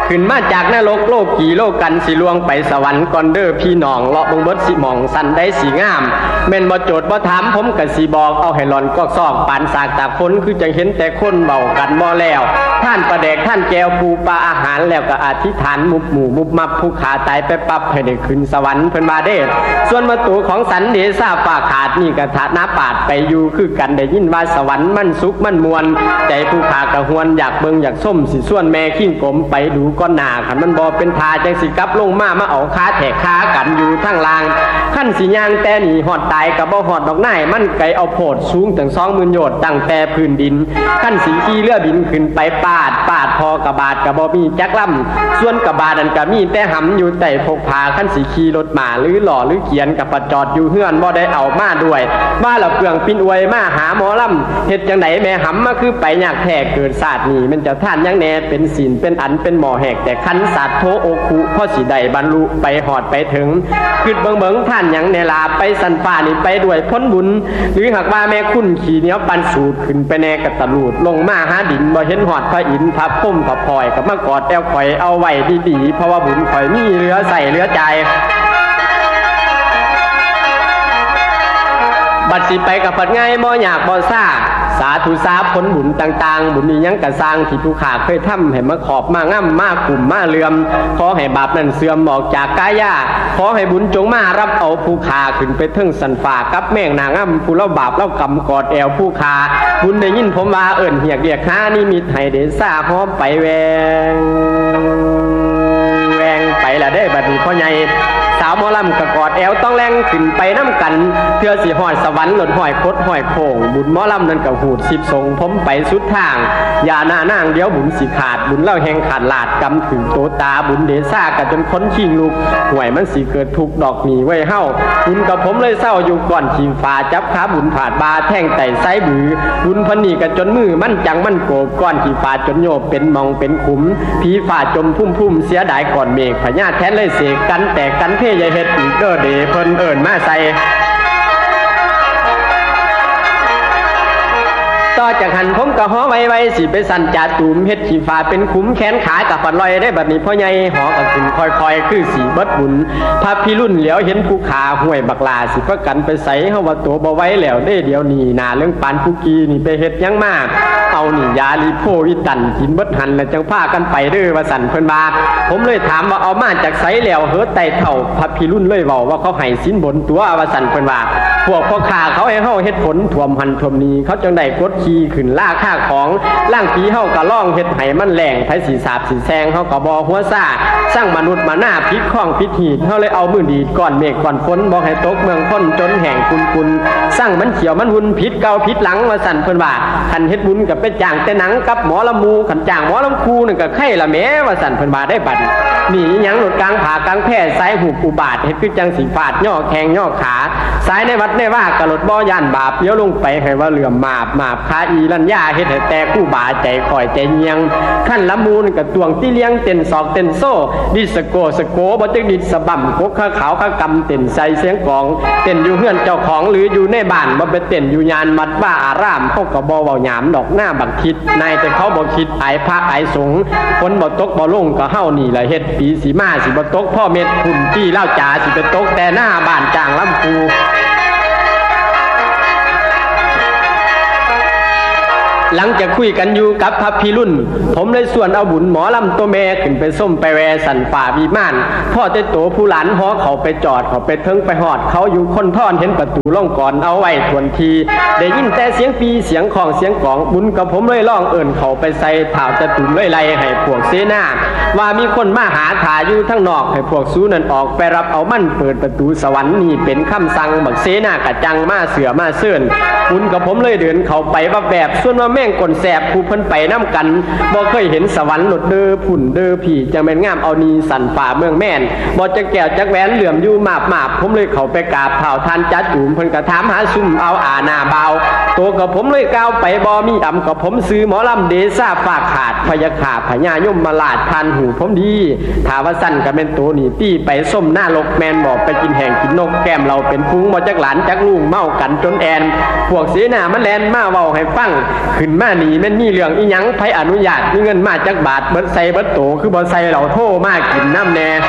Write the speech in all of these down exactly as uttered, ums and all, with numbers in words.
ขึ้นมาจากนรกโลกกี่โลกกันสิลวงไปสวรรค์ก่อนเด้อพี่น้องเลาะบงบดสิมองสันได้สีงามแม่นบ่โจทย์บ่ถามผมก็สิบอกเอาให้หลอนกอกซอกปานสากตาคนคือจังเห็นแต่คนเบากันบ่แล้วท่านประแดกท่านแก้วปูปลาอาหารแล้วก็อธิษฐานมุบหมู่มุบมับผู้ขาตายไปปั๊บให้ได้ขึ้นสวรรค์เพิ่นว่าเด้ส่วนประตูของสันเดชาฟ้าขาดนี่ก็ฐานะปาดไปอยู่คือกันได้ยินว่าสวรรค์มันสุขมันมวลใจผู้ขากระหวนอยากเบิ่งอยากส้มสิส่วนแม่ขิ้งกลมไปดูก้อนหน้าคันมันบ่เป็นทาจังสิกลับลงมามาเอาขาแทกขากันอยู่ทั้งล่างขั้นสิย่างแต่นี่หอดตายก็บ่หอดดอกนายมันไกลเอาโพดสูงถึงสองหมื่นโยชน์ตั้งแต่พื้นดินขั้นสิขี่เรือบินขึ้นไปปาดปาดพอกระบาดก็บ่มีจักลำส่วนกระบาดนั่นก็มีแต่หำอยู่ใต้พกพาขั้นสิขี่รถมาหรือหล่อหรือเขียนกับประจอดอยู่เฮือนบ่ได้เอามาด้วยว่าละเปลืองปินอวยมาหาหมอลำเฮ็ดจังไดแม่หำมาคือไปยากแท้เกิดศาสตร์นี่มันจะท่านยังแน่เป็นศีลเป็นอันเป็นหมอแหกแต่คันศาสตร์โทโอคุพ่อสิได้บรรลุไปหอดไปถึงคือเบิงเบิงท่านยังในลาไปสันฟ้านี่ไปด้วยพ้นบุญหรือหากว่าแม่คุณขี่เหนียวปันสูดขึ้นไปแน่กระตะลูดลงมาหาดินบ่เห็นหอดพระอินทร์พระพุ่มพระพลอยกับมากอดแอวข่อยเอาไว้ดีๆเพราะว่าบุญข่อยมีเหลือใส่เหลือใจบัดสิไปกับผัดง่ายบ่อยากบ่ซ่าสาธุสาผลบุญต่างๆบุญนี้ยังกระสร้างที่ผู้ขาเคยทำให้มาขอบมาง่ำมากลุ่มมาเลื่อมขอให้บาปนั้นเสื่อมออกจากกายาขอให้บุญจงมารับเอาผู้ขาขึ้นไปถึงสันฟ้ากับแม่งนางง่ำผู้เล่าบาปเล่ากำกอดแอวผู้ขาบุญได้ยินผมว่าเอิ่นเหียกเดียกข้านี่มิตรให้เดซ่าหอมไปแวงแวงไปละได้บัดนี้พ่อใหญ่สาวหมอลำกะกอดแอวต้องแรงขึ้นไปน้ำกันเพื่อสิหอดสวรรค์หลดหอยคดหอยโข่งบุญหมอลำนั่นกับหูดสิบทรงผมไปสุดทางอย่าหน้านางเดี๋ยวบุญสิขาดบุญเล่าแหงขาดหลาดกำถึงโตตาบุญเดซ่ากับจนค้นชิงลูกห่วยมันสิเกิดทุกดอกหนีไว้เฮ้าบุญกับผมเลยเศร้าอยู่ก่อนทีมฟ้าจับขาบุญผาดบาแท่งไต่ไซบือบุญพันนีกับจนมือมันจังมันโกบก้อนทีฟ้าจนโยบเป็นมองเป็นขุมผีฝ่าจมพุ่มพุ่มเสียดายก่อนเมฆพญาแทนเลยเสกกันแต่กันเทยเฮ็ดอีกเด้อเดเพิ่นเอิ้นมาใส่ต่อจากหันผมก็ฮ้อไว้ไว้สิไปสั่นจ่าตูมเฮ็ดขี้ฟ้าเป็นคุ้มแขนขากับปัดลอยได้บัดนี้พ่อใหญ่หอกับขึ้นค่อยๆคือสีเบิดบุญพระพี่รุ่นเหลียวเห็นผู้ขาห้วยบักลาสิประกันไปใส่เฮาว่าตัวบ่ไหวแล้วได้เดี๋ยวนี้หน้าเรื่องปานผู้กีนี่ไปเฮ็ดยังมากเอานี่ยาลีโพวิตันกินเบิดหันแล้วจังพากันไปเด้อว่าสั่นเพิ่นว่าผมเลยถามว่าเอามาจากไสแล้วเฮ็ดไตเท่าพระพี่รุ่นเลยเว้าว่าเขาให้สินบนตัวว่าสั่นเพิ่นว่าพวกพ่อข้าเขาให้เฮาเฮ็ดผลท่วมหันท่วมนี้เขาจังได้กดขี่ขึ้นล่าค่าของล่างผีเฮาก็ล่องเฮ็ดให้มันแหลงไผสีสาบสีแซงเฮาก็บ่หัวซ่าสร้างมนุษย์มาหน้าพิษข้องพิษหีดเฮาเลยเอามือดีดก่อนเมฆก่อนฝนบ่ให้ตกเมืองพ้นจนแห้งกุนๆสร้างมันเขียวมันหุ่นพิษเก่าพิษหลังว่าสั่นเพิ่นว่าคันเฮ็ดบุญก็ไปจ้างแต่หนังกับหมอลำมูคันจ้างหมอลำคูนั่นก็ไข่ละแหมว่าสั่นเพิ่นว่าได้บัดนี่หยังหลุดกลางผากลางแพร่สายหูอุบาทเฮ็ดคือจังสิฟาดย่อแข้งย่อขาสายในวัดในว่ากะหลดบ่ย่านบาปเดี๋ยวลงไปให้ว่าเหลื่อมมาบมาบคาอีลัญญาเฮ็ดให้แต่คู่บาใจคอยใจเงียงขั้นละมูลกับตวงที่เลี้ยงเต้นศอกเต้นโซ่ดิสโกสโกบ่ตึกดิสะบ่ำกกขาวขากำเต้นใส่เสียงกองเต้นอยู่เฮือนเจ้าของหรืออยู่ในบ้านบ่ไปเต้นอยู่ยานมัดว่าอารามเขาก็บ่เว้าหยามดอกหน้าบักคิดนายแต่เขาบ่คิดอายพระอายสงฆ์ฝนบ่ตกบ่ลงก็เฮานี่ล่ะเฮ็ดปีสิมาสิบ่ตกพ่อเม็ดพุ่นที่เล่าจ๋าสิไปตกแต่หน้าบ้านจ้างลำพูหลังจากคุยกันอยู่กับพระพี่รุ่นผมเลยส่วนเอาบุญหมอลำตัวแม่ขึ้นไปส้มไปแวสันฝ่าวิมานพ่อเต้โตผู้หลานหอเขาไปจอดเขาไปเทิงไปหอดเขาอยู่คนท่อนเห็นประตูล่องก่อนเอาไว้ทวนทีได้ยินแต่เสียงปีเสียงของเสียงกองบุญกับผมเลยล่องเอิ่นเขาไปใส่ถ่าวจะตุ่มเลยไล่ให้พวกเสนาว่ามีคนมาหาถ่าอยู่ทั้งนอกให้พวกซูนั่นออกไปรับเอามั่นเปิดประตูสวรรค์นี่เป็นคำสั่งบักเสนากะจังมาเสือมาเสื่อนบุญกับผมเลยเดินเขาไปว่าแบบส่วนว่าแม่งกลแสบผู้เพิ่นไปน้ำกันบ่เคยเห็นสวรรค์หลดเด้อผุ่นเด้อผีจังแม่นงามเอานีสันฝ่าเมืองแม่นบ่จะแก้วจักแหวนเหลื่อมอยู่มาบมาบผมเลยเขาไปกราบเท้าท่านจัดจุ่มเพิ่นก็ถามหาซุ่มเอาอาหน้าเบาตัวกับผมเลยก้าวไปบ่มีดำกับผมซื้อหมอลำเดซ่าฝากขาดพยาขาพญายมมาลาดทานหหูผมดีถ้าว่าสั้นก็เป็นตัวนี่ตี้ไปส้มหน้าลกแมนบอกไปกินแห่งกินนกแก้มเราเป็นฟุ้งบ่จักหลานจักลุงเมากันจนแอนพวกเสนามันแลนมาเว้าให้ฟังขึ้นมานี่แม่นมีเรื่องอีหยังไผอนุญาตมีเงินมาจักบาทเบิดใส่เบิดโตคือบ่ใส่เหล่าโทมากินน้ำแน่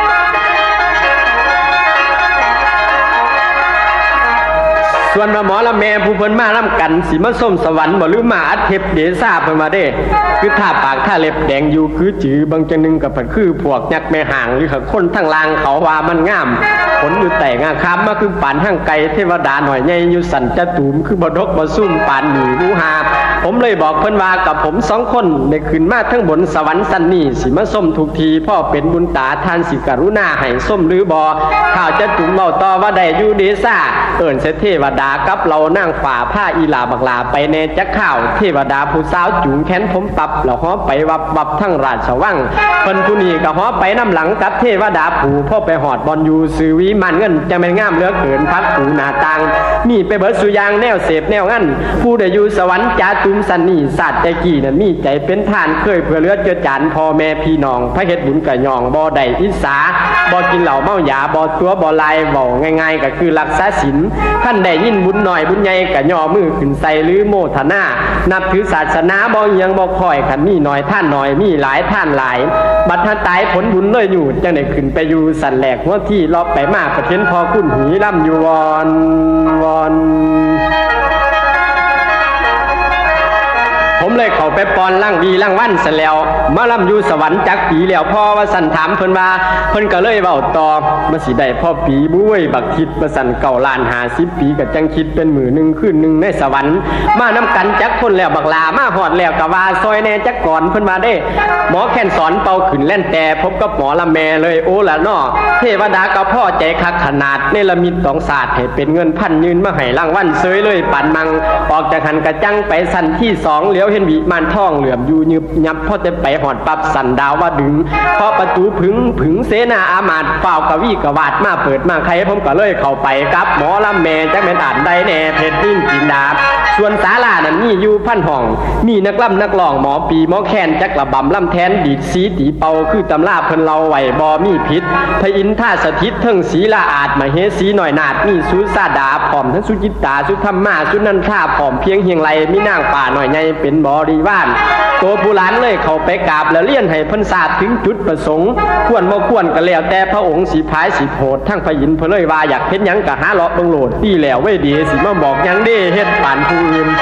ส่วนหมอละแม่ผู้เพิ่นมาล่ำกันสิมาส้มสวรรค์บ่หรือมาอัดเทปเดซ่าเพิ่นมาเด้คือท่าปากท่าเล็บแดงอยู่คือจือบางจังนึงกับเพิ่นคือพวกยักษ์แม่ห่างหรือคนทั้งลางเขาว่ามันงามผลอยู่แต่งาค้ำมาคือปานห้างไก่เทวดาหน่อยใหญ่อยู่สันจะตูมคือบ่ดกบ่ซุ่มปานหนีบูหาผมเลยบอกเพิ่นว่ากับผมสองคนได้ขึ้นมาทั้งบนสวรรค์สันนี่สิมาส้มทุกทีพ่อเป็นบุญตาท่านสิกรุณาให้ส้มหรือบ่ข้าวจะตุ่มเว้าต่อว่าได้อยู่เดซ่าเอิ้นเสเทวดากับเรานั่งฝ่าผ้าอีลาบักลาไปในจักข้าวเทวดาผู้สาวจูงแขนผมปรับแล้วฮ้อไปวับวับทั้งราชวังเพิ่นผู้นี้ก็ฮ้อไปน้ำหลังกับเทวดาผู้พ่อไปหอดบอลอยู่ซื้อวิมันเงินจะไม่งามเหลือเกินพักผูหน้าต่างมีไปเบิดสุยางแนวเสพแนวงั้นผู้ได้อยู่สวรรค์จ่าตุมสันนี่ศาสตร์ใจกี่น่ะมีใจเป็นทานเคยเพื่อเลือดเจือจานพ่อแม่พี่น้องพระเฮ็ดบุญกะยองบ่ได้อิสาบ่กินเหล้าเมายาบ่ตัวบ่ลายเว้าง่ายๆก็คือรักษาศีลท่านได้ยินบุญหน่อยบุญใหญ่กะย่อมือขึ้นใส่หรือโมทนานับถือศาสนาบ่ยังบ่ค่อยคันมีน้อยท่านน้อยมีหลายท่านหลายบัดท่านตายผลบุญเลยอยู่จังได้ขึ้นไปอยู่สันแหลกหัวที่รอบไปมาประเทศพอคุณหีล่ำอยู่วอนวอนผมเลยเข้าไปปอนล่างวีล่างวันเสร็จแล้วมาล่ำอยู่สวรรค์จักปีแล้วพ่อว่าสันถามเพิ่นว่าเพิ่นก็เลยเว้าต่อมาสิได้พ่อปีบุ้ยบักคิดมาสันเก่าล้านหาสิบปีกับจังคิดเป็นมือหนึ่งคืนหนึ่งในสวรรค์มาน้ำกันจักคนแล้วบักลามาหอดแล้วกะว่าซอยแน่จักก่อนเพิ่นมาได้หมอแค้นสอนเป่าขึ้นแล่นแต่พบกับหมอละแม่เลยโอ้ละน้อเทวดาก็พ่อใจคักขนาดเนรมิตตองศาสตร์ให้เป็นเงินพันยืนมาให้รางวัลเซยเลยปันมังออกจากหันกระจังไปสันที่สองเหลียวเห็นวิมานทองเหลื่อมอยู่ยึบยับพ่อจะไปหอดปับสันดาวว่าดึงพอประตูผึ่งผึ่งเสนาอามาตย์เฝ้ากะวีกะวาดมาเปิดมาใครผมก็เลยเข้าไปกับหมอลำแม่จักแม่นอ่านได้แน่เพชรนิ่งจินดาส่วนศาลานั้นมีอยู่พันห้องมีนักล่ำนักร้องหมอปีหมอแคนจักระบำล่ำแทนดีดสีตีเป่าคือตำราเพิ่นเราไหวบ่มีพิษพระอินทราสถิตทั้งศีลาอาจมเหสีหน่อยนาดมีสุสาดาพร้อมทั้งสุจิตตาสุธรรมาสุนันทาพร้อมเพียงเฮียงไรมีนางป่าหน่อยใหญ่เป็นบริวารตัวผู้หลานเลยเข้าไปกราบแล้วเลี้ยนให้เพิ่นทราบถึงจุดประสงค์ควรบ่ควรก็แล้วแต่พระองค์สิพายสิโพดทั้งพระอินทร์เพิ่นเลยว่าอยากเฮ็ดหยังก็หาเลาะเบิ่งโลดดีแล้วเว้ยดีสิมาบอกหยังเด้เฮ็ดปานผู้อื่น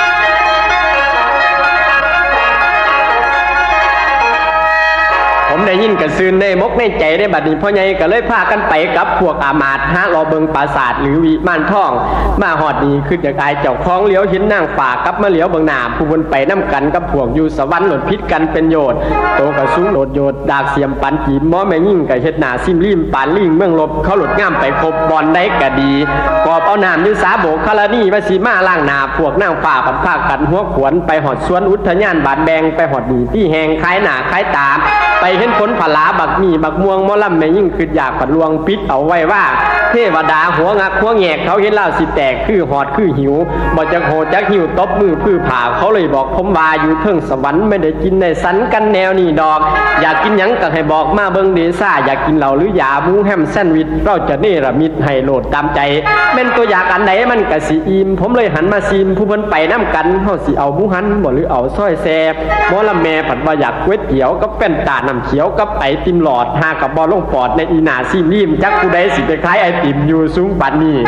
ผมได้ยินกระซืนได้มกในใจได้บัดนี้พ่อใหญ่ก็เลยพากันไปกับพวกอามาตย์ฮะรอเบิงปราสาทหรือวิมานทองมาหอดนี้ขึ้นจากอายเจ้าคล้องเลี้ยวเห็นนางป่ากับมาเลี้ยวเบิงหน้าผู้บนไปน้ำกันกับพวกอยู่สวรรค์หลดพิษกันเป็นโยดโตกระสูงโหลดโยดดากเสียมปันขีมม้อแม่ยิ่งกับเฮ็ดหน้าซิมริมปานลิงเมืองลบเขาหลดง่ามไปครบบอลได้กะดีกอบเอาน้ำยุสาโบกคารานี่มาสีมาล่างหน้าพวกนางป่าผัดผ้ากันหัวขวนไปหอดสวนอุทยานบานแบงไปหอดหนีที่แหงคล้ายหน้าคล้ายตาไปเห็นผลผลาบักมีบักม่วงมอลำแม่ยิ่งขึ้นอยากผัดลวงปิดเอาไว้ว่าเทวดาหัวงักหัวแงกเขาเห็นเล่าสิแตกคือหอดคือหิวบ่จักโหจักหิวตบมือพื้อผ่าเขาเลยบอกผมว่าอยู่เทิงสวรรค์ไม่ได้กินในสันกันแนวนี่ดอกอยากกินหยังก็ให้บอกมาเบิ่งเดซ่าอยากกินเหล้าหรือยาหมูแฮมแซนด์วิชเราจะเนรมิตให้โหลดตามใจแม่นตัวอยากอันไหนมันก็สิอิ่มผมเลยหันมาซีมผู้เพิ่นไปน้ำกันเฮาสิเอาหมูหันบ่หรือเอาซอยแซ่บหมอลำแม่ผัดว่าอยากก๋วยเตี๋ยวกับแป้นตาน้ำเขียวกับไอติมหลอดหากับบอลลงปอดในอีหนาซิมริมจักผู้ใดสิไปคล้ายไอติมอยู่สูงปานนี้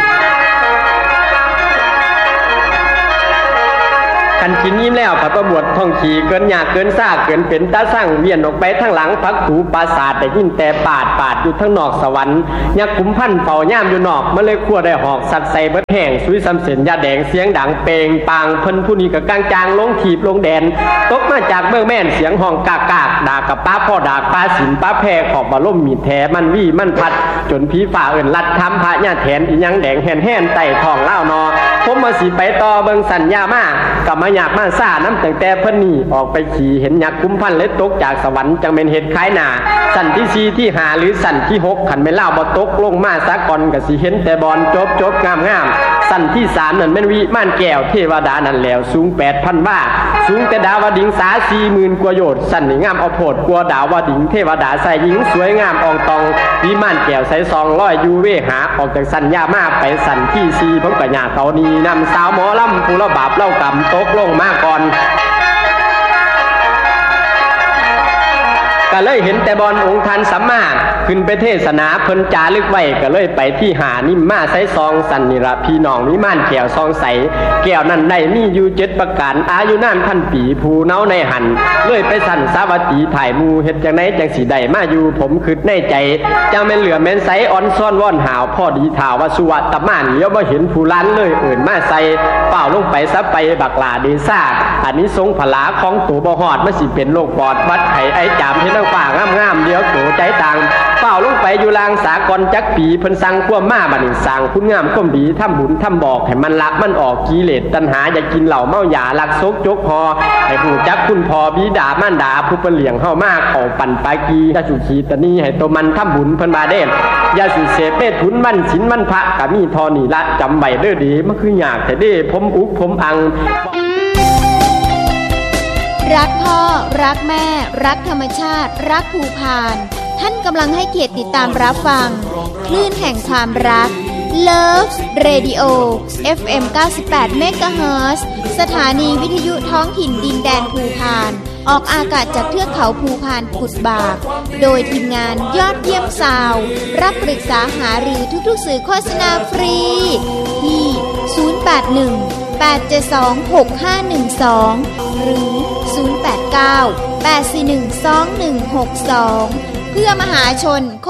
กันกินยิ้มแล้วผัดประบวดท่องขี่เกินหยาเกินซ่าเกินเป็นตาสร้างเวียนออกไปทั้งหลังพักถูปราสาทได้ยินแต่ปาดปาดอยู่ทั้งนอกสวรรค์ยักษ์ขุมพันเป่าย่ามอยู่นอกมาเลยขั้วได้หอกสัตว์ใส่เบิดแห้งซุยซ้ำเส้นยาแดงเสียงดังเปงปางเพิ่นผู้นี้กับกลางจางลงถีบลงแดนตกมาจากเมืองแม่นเสียงห้องกากกากด่ากับป้าพ่อด่าป้าสินป้าแพรขอบมาล่มมีแถมันวี่มันพัดจนผีฝ่าเอิ่นลัดทำพระญาแถนอีหยังแดงแห่นแห่นไต่ทองเล่านอผมมาสีไปต่อเบิงสัญญามากับมาอยากมาซ่าน้ำตั้งแต่เพิ่นนี่ออกไปขี่เห็นยักษ์กุมพันเลยตกจากสวรรค์จังเป็นเห็ดคล้ายหน้าสั่นที่สี่ที่ห้าหรือสั่นที่หกขันไม่เล่าบ่ตกลงมาซะก่อนก็สิเห็นแต่บอลจบจบงามงามสั่นที่สามนั่นเป็นวิมานแก้วเทวดานั่นแล้วสูง แปดพัน ว่าสูงแต่ดาวดิงสา สี่หมื่น กว่าโยชน์สั่นนี่งามเอาโพดกลัวดาวดิงเทวดาใส่หญิงสวยงามอองตองวิมานแก้วใส่สองร้อยยูเวหาออกจากสั่นยามาไปสั่นที่สี่ผมก็ญาเตานีนำสาวหมอลำผู้ละบาปเล่ากรรมตกลงมาก่อนก็เลยเห็นแต่บอลองค์ท่านสัมมาขึ้นไปเทศนาเพิ่นจารึกไว้ก็เลยไปที่หานิมมาใส่ซองสันนิระพี่น้องวิมานแก้วซองใสแก้วนั้นได้มีอยู่เจ็ดประการอายุนานพันปีผู้เนาในหันเลยไปสั่นสาวัตถีถ่ายมูเฮ็ดจังไดจังสิได้มาอยู่ผมคิดในใจจังแม่นเหลือแม่นใสอ่อนซ่อนว่อนหาวพ่อดีท่าว่าสุวะตะมานเลี้ยวบ่เห็นผู้ล้านเลยเอิ่นมาใส่เป้าลงไปซะไปบักลาเดซ่าอันนี้ทรงผลาของตัวบ่ฮอดมันสิเป็นโรคปอดวัดไข้ไอจามเฮ็ดป่างามๆเดี๋ยวโตใจต่างเฝ้าลงไปอยู่ลางสากลจักปีเพิ่นสั่งความมาบัดนี้สร้างคุณงามความดีทำบุญทำบอกให้มันละมันออกกิเลสตัณหาอยากกินเหล้าเมายาลักซกจกพอให้ฮู้จักคุณพ่อบิดามารดาผู้เพิ่นเลี้ยงเฮามาเข้าปั่นปากีอย่าสุขีตะนี้ให้ตัวมันทำบุญเพิ่นมาเด้อย่าสิเสพเมถุนมันศีลมันพระก็มีเท่านี้ละจำไว้เด้อดีมันคือยากแต่เด้ผมอุกผมอังรักพ่อรักแม่รักธรรมชาติรักภูพานท่านกำลังให้เกียรติติดตามรับฟังคลื่นแห่งความรัก Love Radio เอฟ เอ็ม เก้าสิบแปด เมกะเฮิรตซ์ สถานีวิทยุท้องถิ่นดินแดนภูพานออกอากาศจากเทือกเขาภูพานกุดบากโดยทีมงานยอดเยี่ยมซาวด์รับปรึกษาหารือทุกๆสื่อโฆษณาฟรีที่ศูนย์ แปด หนึ่ง แปด เจ็ด สอง หก ห้า หนึ่ง สองหรือศูนย์ แปด เก้า แปด สี่ หนึ่ง สอง หนึ่ง หก สองเพื่อมหาชน